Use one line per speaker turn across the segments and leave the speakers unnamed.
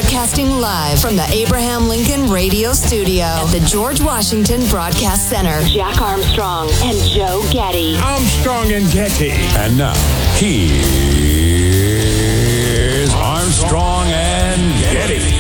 Broadcasting live from the Abraham Lincoln Radio Studio at the George Washington Broadcast Center. Jack Armstrong and Joe Getty.
Armstrong and Getty.
And now, here's Armstrong and Getty.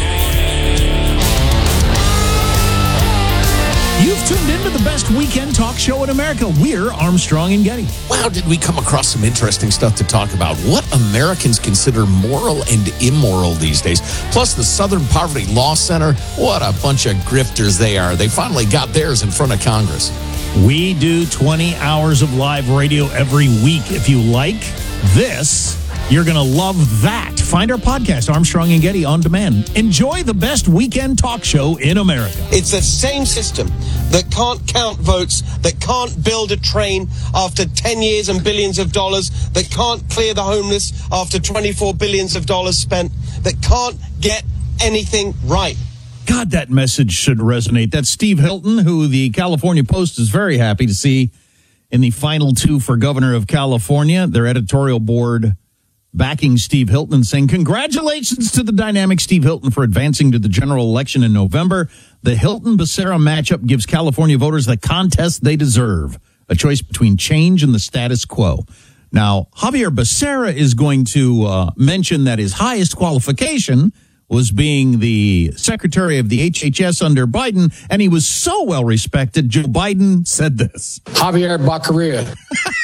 You've tuned into the best weekend talk show in America. We're Armstrong and Getty.
Wow, did we come across some interesting stuff to talk about. What Americans consider moral and immoral these days. Plus, the Southern Poverty Law Center. What a bunch of grifters they are. They finally got theirs in front of Congress.
We do 20 hours of live radio every week. If you like this, you're going to love that. Find our podcast, Armstrong and Getty, on demand. Enjoy the best weekend talk show in America.
It's the same system that can't count votes, that can't build a train after 10 years and billions of dollars, that can't clear the homeless after $24 billion spent, that can't get anything right.
God, that message should resonate. That's Steve Hilton, who the California Post is very happy to see in the final two for governor of California. Their editorial board backing Steve Hilton and saying, congratulations to the dynamic Steve Hilton for advancing to the general election in November. The Hilton-Becerra matchup gives California voters the contest they deserve, a choice between change and the status quo. Now, Javier Becerra is going to mention that his highest qualification was being the secretary of the HHS under Biden, and he was so well respected, Joe Biden said this.
Javier Baccaria.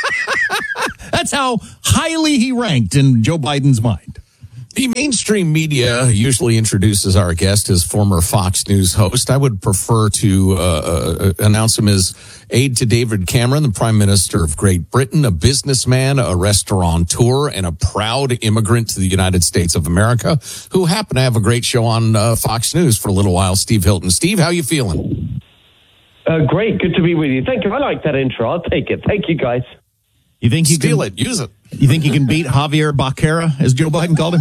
That's how highly he ranked in Joe Biden's mind.
The mainstream media usually introduces our guest as former Fox News host. I would prefer to announce him as aide to David Cameron, the Prime Minister of Great Britain, a businessman, a restaurateur, and a proud immigrant to the United States of America, who happened to have a great show on Fox News for a little while, Steve Hilton. Steve, how you feeling?
Great. Good to be with you. Thank you. I like that intro. I'll take it. Thank you, guys.
You think you
Steal
can,
it. Use it.
You think you can beat Javier Baccaria, as Joe Biden called him?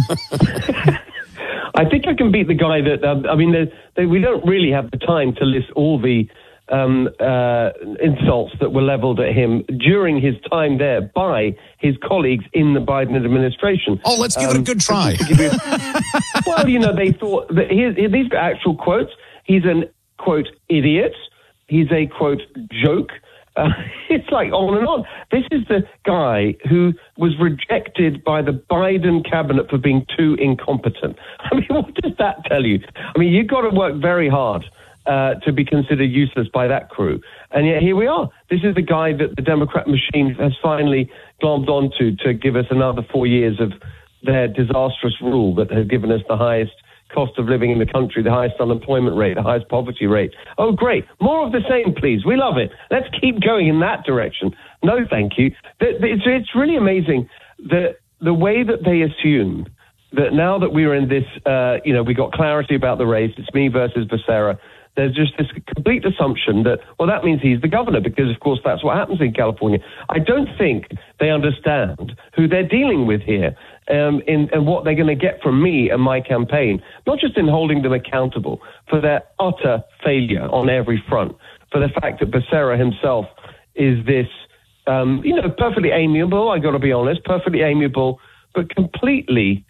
I think I can beat the guy that, we don't really have the time to list all the insults that were leveled at him during his time there by his colleagues in the Biden administration.
Oh, let's give it a good try.
Well, they thought that these are actual quotes. He's an, quote, idiot. He's a, quote, joke. It's like on and on. This is the guy who was rejected by the Biden cabinet for being too incompetent. I mean, what does that tell you? I mean, you've got to work very hard to be considered useless by that crew. And yet here we are. This is the guy that the Democrat machine has finally glommed onto to give us another 4 years of their disastrous rule that has given us the highest cost of living in the country, the highest unemployment rate, the highest poverty rate. Oh, great. More of the same, please. We love it. Let's keep going in that direction. No, thank you. It's really amazing that the way that they assume that now that we're in this, we got clarity about the race, it's me versus Becerra, there's just this complete assumption that, well, that means he's the governor because, of course, that's what happens in California. I don't think they understand who they're dealing with here and what they're going to get from me and my campaign, not just in holding them accountable for their utter failure on every front, for the fact that Becerra himself is this, perfectly amiable, I got to be honest, perfectly amiable, but completely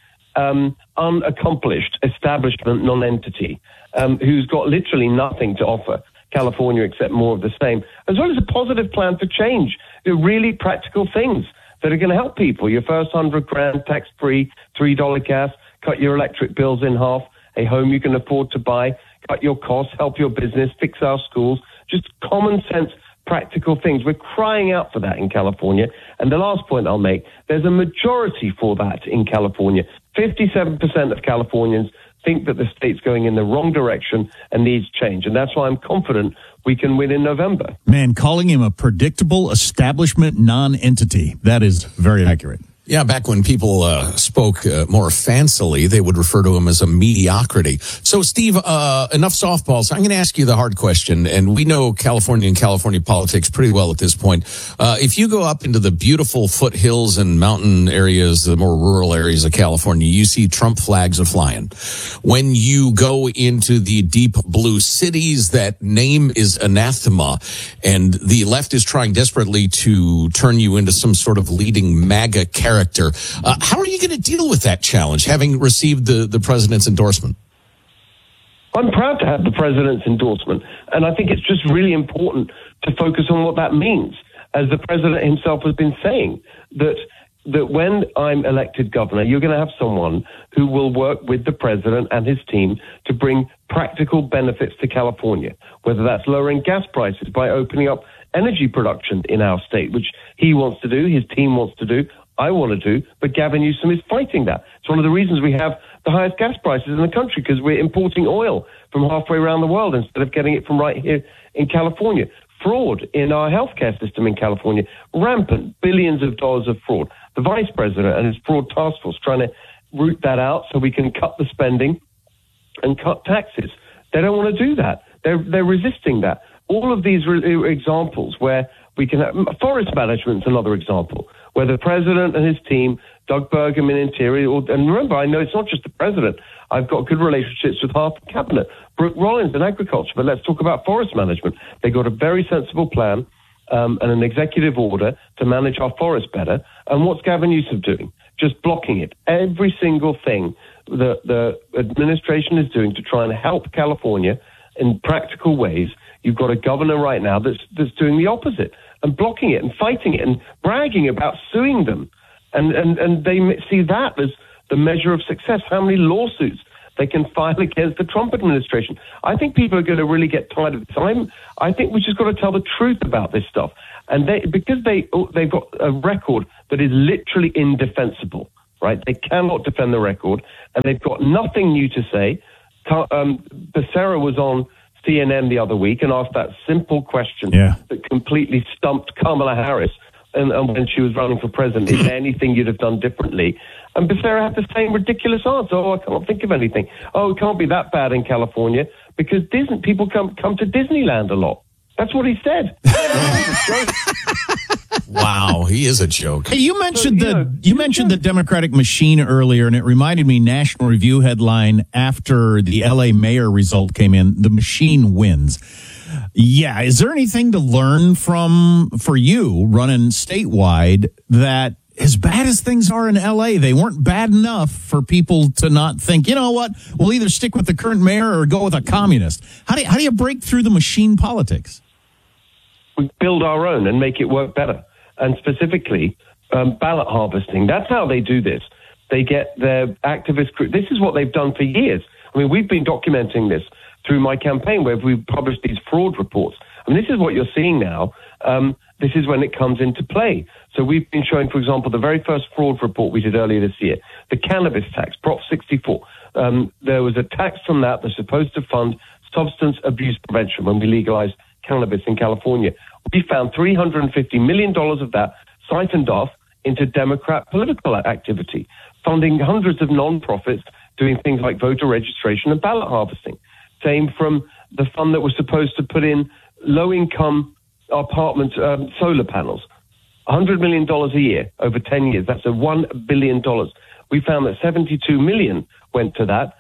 unaccomplished establishment non-entity who's got literally nothing to offer California except more of the same, as well as a positive plan for change. They're really practical things that are going to help people. Your first $100,000 tax-free, $3 gas, cut your electric bills in half, a home you can afford to buy, cut your costs, help your business, fix our schools, just common sense, practical things. We're crying out for that in California. And the last point I'll make, there's a majority for that in California. 57% of Californians think that the state's going in the wrong direction and needs change. And that's why I'm confident we can win in November.
Man, calling him a predictable establishment non-entity, that is very accurate.
Yeah, back when people spoke more fancily, they would refer to him as a mediocrity. So, Steve, enough softballs. I'm going to ask you the hard question, and we know California and California politics pretty well at this point. If you go up into the beautiful foothills and mountain areas, the more rural areas of California, you see Trump flags are flying. When you go into the deep blue cities, that name is anathema, and the left is trying desperately to turn you into some sort of leading MAGA character. How are you going to deal with that challenge, having received the president's endorsement?
I'm proud to have the president's endorsement, and I think it's just really important to focus on what that means. As the president himself has been saying, that when I'm elected governor, you're going to have someone who will work with the president and his team to bring practical benefits to California, whether that's lowering gas prices by opening up energy production in our state, which he wants to do, his team wants to do, I want to do, but Gavin Newsom is fighting that. It's one of the reasons we have the highest gas prices in the country, because we're importing oil from halfway around the world instead of getting it from right here in California. Fraud in our healthcare system in California, rampant, billions of dollars of fraud. The vice president and his fraud task force trying to root that out so we can cut the spending and cut taxes. They don't want to do that. They're resisting that. All of these examples where we can have, forest management is another example, where the president and his team, Doug Burgum in Interior, and remember, I know it's not just the president. I've got good relationships with half the cabinet. Brooke Rollins in agriculture, but let's talk about forest management. They got a very sensible plan and an executive order to manage our forests better. And what's Gavin Newsom doing? Just blocking it. Every single thing the administration is doing to try and help California in practical ways. You've got a governor right now that's doing the opposite and blocking it and fighting it and bragging about suing them. And they see that as the measure of success, how many lawsuits they can file against the Trump administration. I think people are going to really get tired of this. I think we just got to tell the truth about this stuff. And because they've got a record that is literally indefensible, right? They cannot defend the record, and they've got nothing new to say. Becerra was on CNN the other week and asked that simple question that completely stumped Kamala Harris and when she was running for president. Is there anything you'd have done differently? And Becerra had the same ridiculous answer. Oh, I can't think of anything. Oh, it can't be that bad in California because people come to Disneyland a lot. That's what he said.
Wow, he is a joke.
Hey, you mentioned the Democratic machine earlier, and it reminded me, National Review headline after the L.A. mayor result came in, the machine wins. Yeah, is there anything to learn for you running statewide that as bad as things are in L.A., they weren't bad enough for people to not think, you know what, we'll either stick with the current mayor or go with a communist. How do you break through the machine politics?
We build our own and make it work better. And specifically, ballot harvesting. That's how they do this. They get their activist group. This is what they've done for years. I mean, we've been documenting this through my campaign where we've published these fraud reports. And this is what you're seeing now. This is when it comes into play. So we've been showing, for example, the very first fraud report we did earlier this year, the cannabis tax, Prop 64. There was a tax from that that's supposed to fund substance abuse prevention when we legalized cannabis in California. We found $350 million of that siphoned off into Democrat political activity, funding hundreds of nonprofits doing things like voter registration and ballot harvesting. Same from the fund that was supposed to put in low-income apartment solar panels. $100 million a year over 10 years. That's $1 billion. We found that $72 million went to that.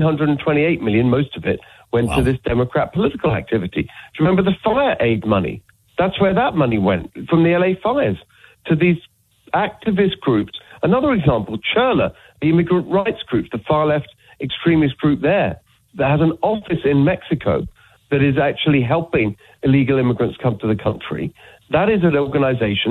$928 million, most of it, went to this Democrat political activity. Do you remember the fire aid money? That's where that money went, from the LA fires to these activist groups. Another example, Chirla, the immigrant rights group, the far-left extremist group there, that has an office in Mexico that is actually helping illegal immigrants come to the country. That is an organization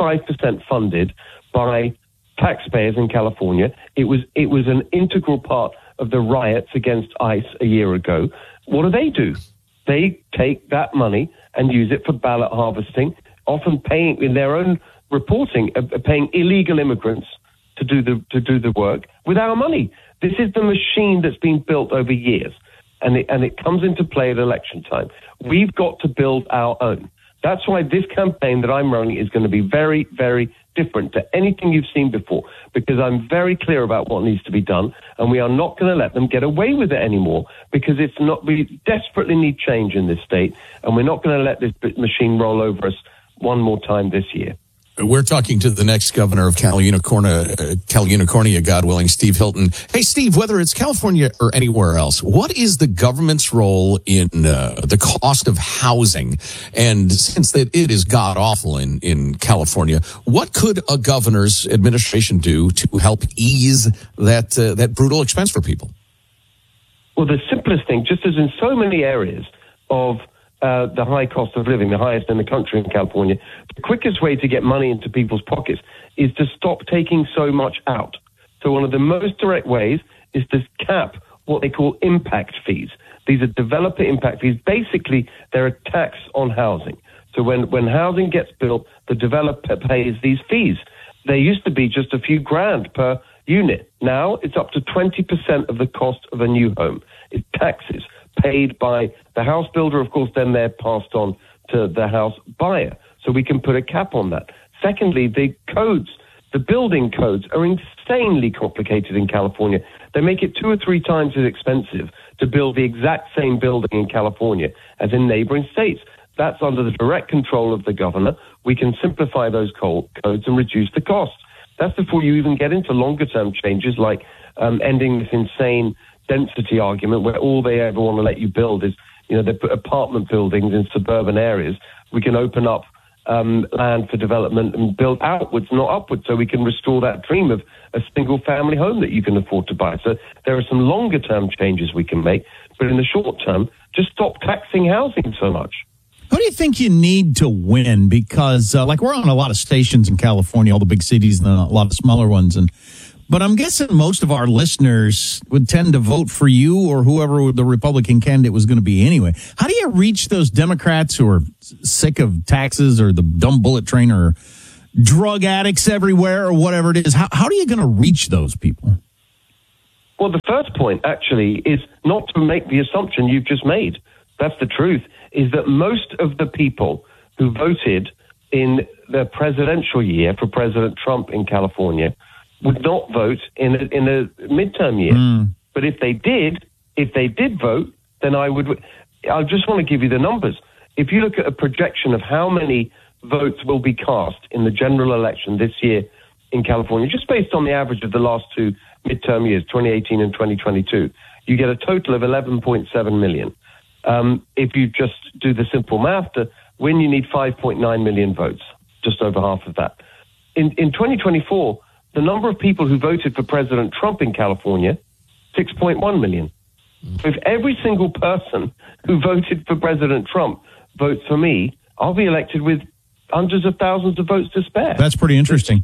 85% funded by taxpayers in California. It was an integral part of the riots against ICE a year ago. What do? They take that money and use it for ballot harvesting, often paying in their own reporting, paying illegal immigrants to do the work with our money. This is the machine that's been built over years, and it comes into play at election time. We've got to build our own. That's why this campaign that I'm running is going to be very, very different to anything you've seen before, because I'm very clear about what needs to be done, and we are not going to let them get away with it anymore, because we desperately need change in this state, and we're not going to let this machine roll over us one more time this year.
We're talking to the next governor of Cal Unicornia, God willing, Steve Hilton. Hey, Steve, whether it's California or anywhere else, what is the government's role in the cost of housing? And since it is god-awful in California, what could a governor's administration do to help ease that brutal expense for people?
Well, the simplest thing, just as in so many areas of the high cost of living, the highest in the country in California, the quickest way to get money into people's pockets is to stop taking so much out. So one of the most direct ways is to cap what they call impact fees. These are developer impact fees. Basically, they're a tax on housing. So when housing gets built, the developer pays these fees. They used to be just a few grand per unit. Now it's up to 20% of the cost of a new home. It's taxes paid by the house builder. Of course, then they're passed on to the house buyer. So we can put a cap on that. Secondly, the codes, the building codes are insanely complicated in California. They make it 2 or 3 times as expensive to build the exact same building in California as in neighboring states. That's under the direct control of the governor. We can simplify those codes and reduce the costs. That's before you even get into longer-term changes like ending this insane density argument where all they ever want to let you build is, they put apartment buildings in suburban areas. We can open up land for development and build outwards, not upwards, so we can restore that dream of a single-family home that you can afford to buy. So there are some longer-term changes we can make, but in the short term, just stop taxing housing so much.
Who do you think you need to win? Because, we're on a lot of stations in California, all the big cities and a lot of smaller ones. But I'm guessing most of our listeners would tend to vote for you or whoever the Republican candidate was going to be anyway. How do you reach those Democrats who are sick of taxes or the dumb bullet train or drug addicts everywhere or whatever it is? How are you going to reach those people?
Well, the first point, actually, is not to make the assumption you've just made. That's the truth, is that most of the people who voted in the presidential year for President Trump in California would not vote in a midterm year. But if they did vote, then I just want to give you the numbers. If you look at a projection of how many votes will be cast in the general election this year in California, just based on the average of the last 2 midterm years, 2018 and 2022, you get a total of 11.7 million. If you just do the simple math, to win, you need 5.9 million votes, just over half of that. In 2024, the number of people who voted for President Trump in California, 6.1 million. So if every single person who voted for President Trump votes for me, I'll be elected with hundreds of thousands of votes to spare.
That's pretty interesting.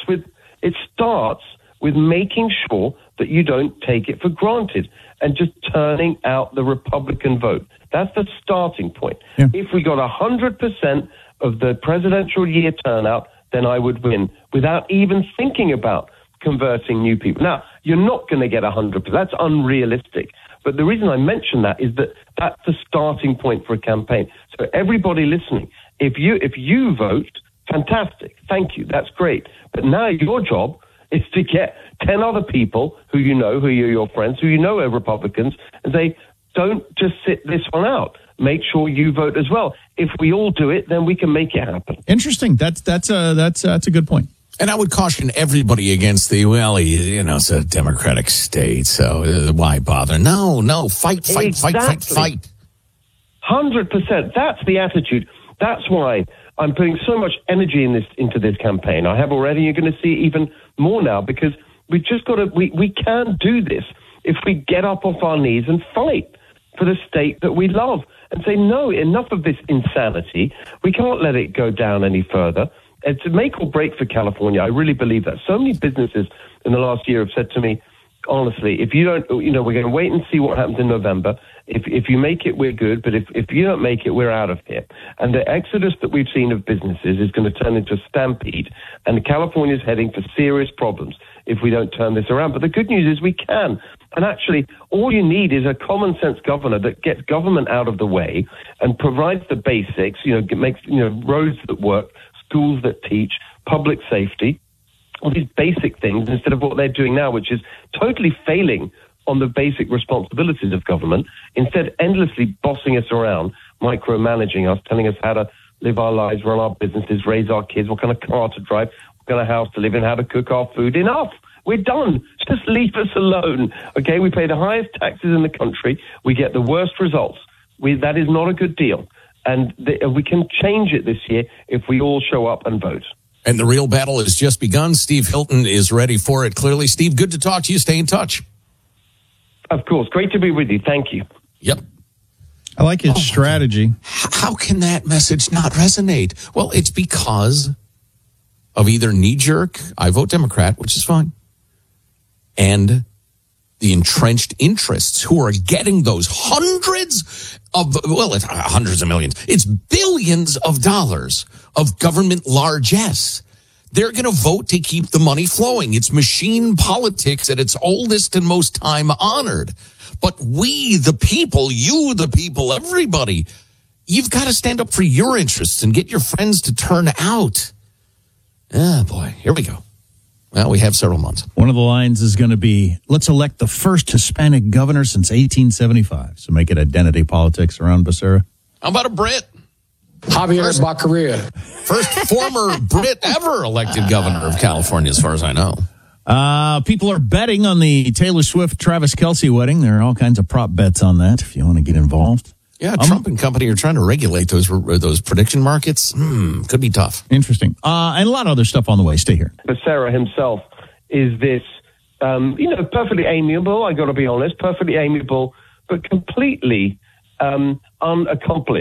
It starts with making sure that you don't take it for granted and just turning out the Republican vote. That's the starting point. Yeah. If we got 100% of the presidential year turnout, then I would win without even thinking about converting new people. Now, you're not going to get 100%. That's unrealistic. But the reason I mention that is that that's the starting point for a campaign. So everybody listening, if you vote, fantastic. Thank you. That's great. But now your job is to get 10 other people who you know, who are your friends, who you know are Republicans, and say, don't just sit this one out. Make sure you vote as well. If we all do it, then we can make it happen.
Interesting. That's a good point.
And I would caution everybody against it's a Democratic state, so why bother? No, fight.
100%. That's the attitude. That's why I'm putting so much energy into this campaign. I have already. You're going to see even more now, because we've just got to. We can do this if we get up off our knees and fight for the state that we love and say, no, enough of this insanity. We can't let it go down any further. It's a make or break for California. I really believe that. So many businesses in the last year have said to me, honestly, if you don't, we're going to wait and see what happens in November. If you make it, we're good. But if you don't make it, we're out of here. And the exodus that we've seen of businesses is going to turn into a stampede. And California's heading for serious problems if we don't turn this around. But the good news is we can. And actually, all you need is a common sense governor that gets government out of the way and provides the basics, makes, roads that work, schools that teach, public safety, all these basic things instead of what they're doing now, which is totally failing on the basic responsibilities of government, instead endlessly bossing us around, micromanaging us, telling us how to live our lives, run our businesses, raise our kids, what kind of car to drive, what kind of house to live in, how to cook our food. Enough. We're done. Just leave us alone. Okay, we pay the highest taxes in the country. We get the worst results. That is not a good deal. And we can change it this year if we all show up and vote.
And the real battle has just begun. Steve Hilton is ready for it, clearly. Steve, good to talk to you. Stay in touch.
Of course. Great to be with you. Thank you.
Yep.
I like his strategy.
How can that message not resonate? Well, it's because of either knee-jerk, I vote Democrat, which is fine, and the entrenched interests who are getting those hundreds of millions. It's billions of dollars of government largesse. They're going to vote to keep the money flowing. It's machine politics at its oldest and most time honored. But we, the people, you, the people, everybody, you've got to stand up for your interests and get your friends to turn out. Ah, boy, here we go. Well, we have several months.
One of the lines is going to be, let's elect the first Hispanic governor since 1875. So make it identity politics around Becerra.
How about a Brit?
Javier Baccaria.
First former Brit ever elected governor of California, as far as I know.
People are betting on the Taylor Swift-Travis Kelce wedding. There are all kinds of prop bets on that if you want to get involved.
Yeah, Trump and company are trying to regulate those prediction markets. Could be tough.
Interesting. And a lot of other stuff on the way. Stay here.
Becerra himself is this, perfectly amiable, I got to be honest, perfectly amiable, but completely unaccomplished.